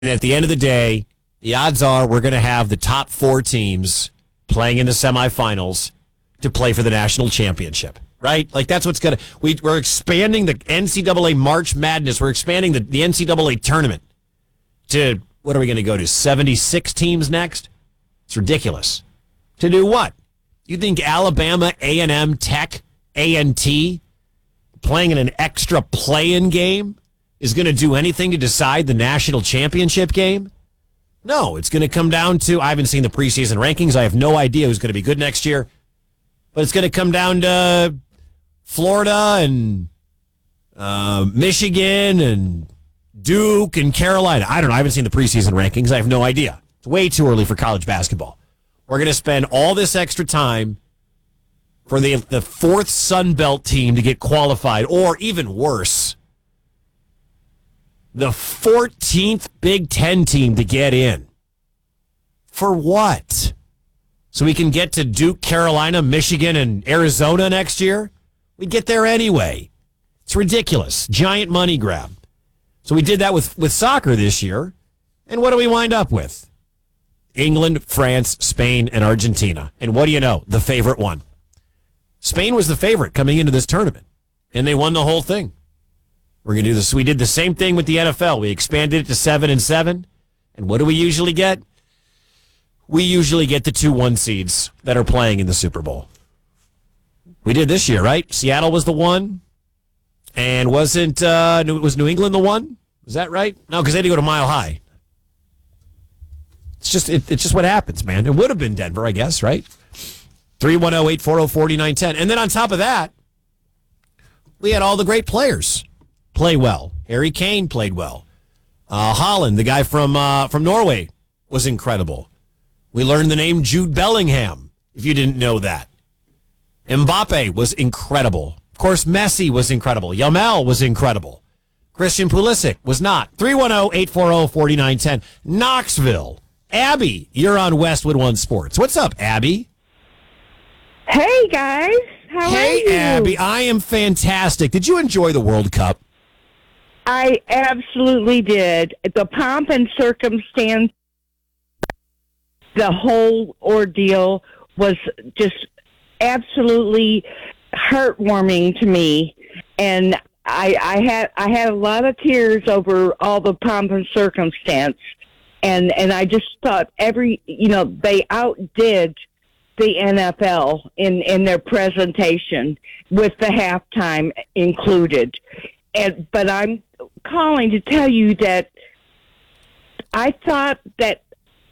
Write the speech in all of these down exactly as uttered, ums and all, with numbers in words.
And at the end of the day, the odds are we're going to have the top four teams playing in the semifinals to play for the national championship, right? Like, that's what's going to... We, we're expanding the N C double A March Madness. We're expanding the, the N C double A tournament to, what are we going to go to, seventy-six teams next? It's ridiculous. To do what? You think Alabama, A and M, Tech, A and T playing in an extra play-in game is going to do anything to decide the national championship game? No, it's going to come down to, I haven't seen the preseason rankings. I have no idea who's going to be good next year. But it's going to come down to Florida and uh, Michigan and Duke and Carolina. I don't know. I haven't seen the preseason rankings. I have no idea. It's way too early for college basketball. We're going to spend all this extra time for the, the fourth Sun Belt team to get qualified, or even worse, the fourteenth Big Ten team to get in. For what? So we can get to Duke, Carolina, Michigan, and Arizona next year? We get there anyway. It's ridiculous. Giant money grab. So we did that with, with soccer this year. And what do we wind up with? England, France, Spain, and Argentina. And what do you know? The favorite one. Spain was the favorite coming into this tournament. And they won the whole thing. We're going to do this. We did the same thing with the N F L. We expanded it to seven and seven. And what do we usually get? We usually get the two one seeds that are playing in the Super Bowl. We did this year, right? Seattle was the one. And wasn't, uh, was New England the one? Was that right? No, because they had to go to Mile High. It's just, it, it's just what happens, man. It would have been Denver, I guess, right? three one zero, eight four zero, four nine one zero. And then on top of that, we had all the great players play well. Harry Kane played well. Uh, Holland, the guy from uh, from Norway, was incredible. We learned the name Jude Bellingham, if you didn't know that. Mbappe was incredible. Of course, Messi was incredible. Yamal was incredible. Christian Pulisic was not. three one zero, eight four zero, four nine one zero. Knoxville. Abby, you're on Westwood One Sports. What's up, Abby? Hey, guys. How hey, are you? Hey, Abby. I am fantastic. Did you enjoy the World Cup? I absolutely did. The pomp and circumstance, the whole ordeal was just absolutely heartwarming to me. And I, I had I had a lot of tears over all the pomp and circumstance. And and I just thought every, you know, they outdid the N F L in, in their presentation with the halftime included. And but I'm calling to tell you that I thought that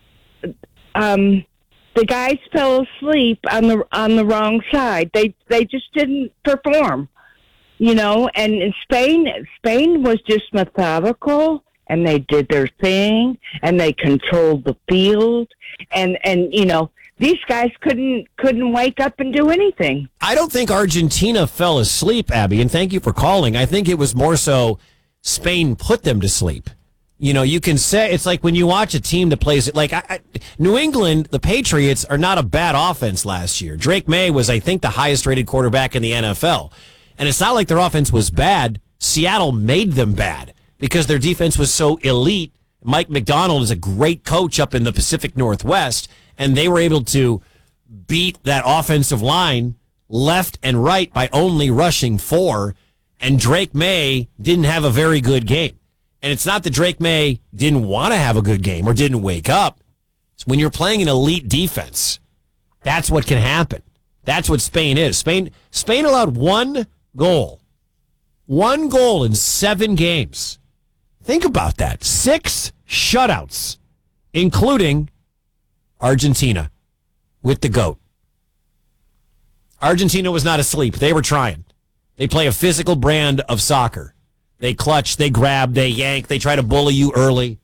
um, the guys fell asleep on the on the wrong side. They they just didn't perform, you know. And in Spain, Spain was just methodical, and they did their thing, and they controlled the field, and and you know. These guys couldn't couldn't wake up and do anything. I don't think Argentina fell asleep, Abby, and thank you for calling. I think it was more so Spain put them to sleep. You know, you can say, it's like when you watch a team that plays it, like I, I, New England, the Patriots are not a bad offense last year. Drake May was, I think, the highest rated quarterback in the N F L. And it's not like their offense was bad. Seattle made them bad because their defense was so elite. Mike McDonald is a great coach up in the Pacific Northwest. And they were able to beat that offensive line left and right by only rushing four. And Drake May didn't have a very good game. And it's not that Drake May didn't want to have a good game or didn't wake up. It's when you're playing an elite defense, that's what can happen. That's what Spain is. Spain, Spain allowed one goal. One goal in seven games. Think about that. Six shutouts, including Argentina with the GOAT. Argentina was not asleep. They were trying. They play a physical brand of soccer. They clutch, they grab, they yank, they try to bully you early.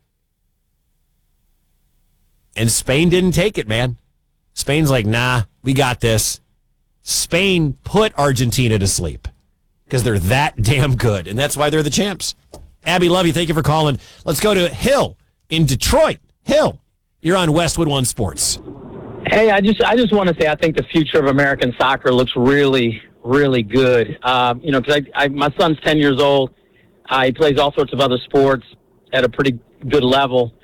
And Spain didn't take it, man. Spain's like, nah, we got this. Spain put Argentina to sleep because they're that damn good, and that's why they're the champs. Abby, love you. Thank you for calling. Let's go to Hill in Detroit. Hill. You're on Westwood One Sports. Hey, I just I just want to say I think the future of American soccer looks really, really good. Um, you know, because I, I, my son's ten years old. Uh, he plays all sorts of other sports at a pretty good level.